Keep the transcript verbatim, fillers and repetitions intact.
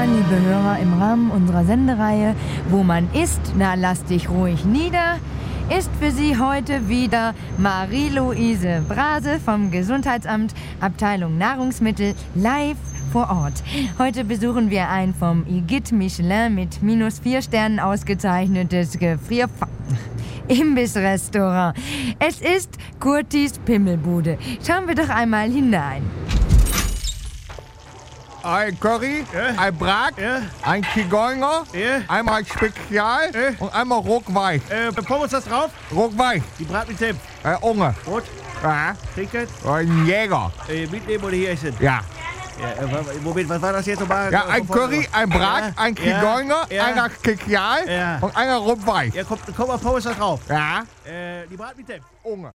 liebe Hörer, im Rahmen unserer Sendereihe Wo man isst, na lass dich ruhig nieder, ist für Sie heute wieder Marie-Louise Brase vom Gesundheitsamt, Abteilung Nahrungsmittel, live vor Ort. Heute besuchen wir ein vom Guide Michelin mit minus vier Sternen ausgezeichnetes Gefrier... Imbissrestaurant. Es ist Kurtis Pimmelbude. Schauen wir doch einmal hinein. Ein Curry, Ja. ein Brat, Ja. ein Zigeuner, Ja. einmal Spezial Ja. und einmal Ruckweich. Äh, Pommes das drauf? Ruckweich, Die Brat mit Senf. äh, Unge. Rot, Ja, Trinkgeld, ein Jäger. äh, mitnehmen oder hier essen? Ja. Ja, äh, wa- Moment, was war das jetzt nochmal? Ja, ein Curry, ein Brat, Ja. ein Ja. Zigeuner, Ja. einer Spezial Ja. und einer Ruckweich. Ja, komm, komm mal Pommes das drauf. Ja, Äh, die Brat mit Senf. Unge.